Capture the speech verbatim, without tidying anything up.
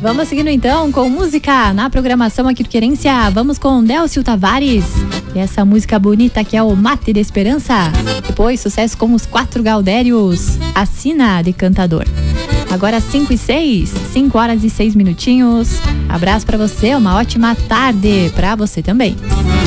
Vamos seguindo então com música na programação aqui do Querência. Vamos com Délcio Tavares e essa música bonita que é o Mate de Esperança. Depois, sucesso com os Quatro Gaudérios, Assina de Cantador. Agora cinco e seis, cinco horas e seis minutinhos. Abraço pra você, uma ótima tarde pra você também.